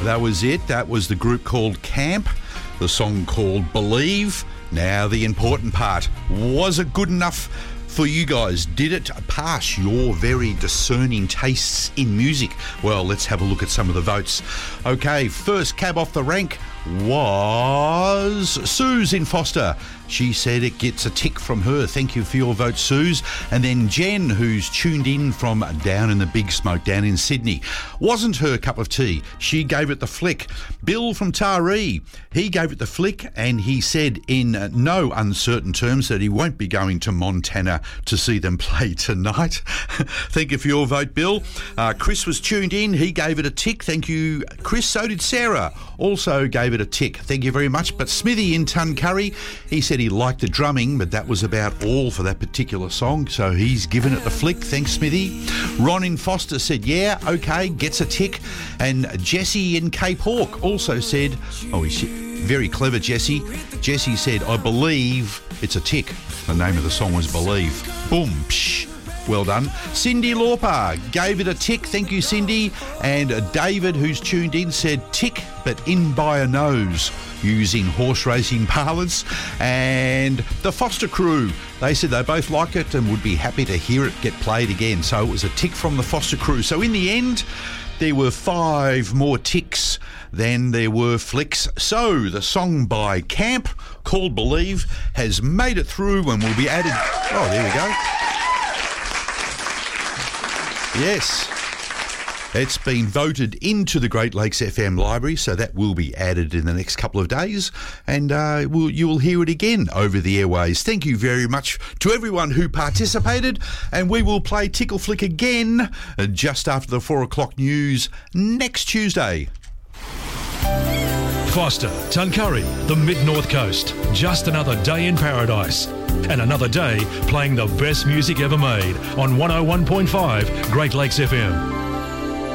That was it. That was the group called Camp, the song called Believe. Now, the important part. Was it good enough for you guys? Did it pass your very discerning tastes in music? Well, let's have a look at some of the votes. Okay, first cab off the rank was Suze in Foster. She said it gets a tick from her. Thank you for your vote, Suze. And then Jen, who's tuned in from down in the Big Smoke down in Sydney. Wasn't her cup of tea. She gave it the flick. Bill from Taree, he gave it the flick and he said in no uncertain terms that he won't be going to Montana to see them play tonight. Thank you for your vote, Bill. Chris was tuned in. He gave it a tick. Thank you, Chris. So did Sarah. Also gave it a tick. Thank you very much. But Smithy in Tuncurry, he said he liked the drumming, but that was about all for that particular song, so he's given it the flick. Thanks, Smithy. Ron in Foster said, yeah, okay, gets a tick. And Jesse in Cape Hawk also said, oh, he's very clever, Jesse. Jesse said, I believe it's a tick. The name of the song was Believe. Boom, psh. Well done. Cindy Lauper gave it a tick. Thank you, Cindy. And David, who's tuned in, said tick, but in by a nose, using horse racing parlance. And the Foster crew, they said they both like it and would be happy to hear it get played again. So it was a tick from the Foster crew. So in the end, there were 5 more ticks than there were flicks. So the song by Camp called Believe has made it through and will be added. Oh, there we go. Yes, it's been voted into the Great Lakes FM library, so that will be added in the next couple of days, and you will hear it again over the airways. Thank you very much to everyone who participated, and we will play Tickle Flick again just after the 4 o'clock news next Tuesday. Foster, Tuncurry, the Mid-North Coast. Just another day in paradise. And another day playing the best music ever made on 101.5 Great Lakes FM.